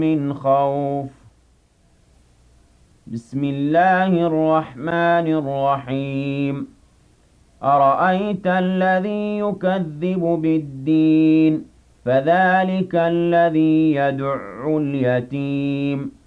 من خوف. بسم الله الرحمن الرحيم. أرأيت الذي يكذب بالدين فذلك الذي يدع اليتيم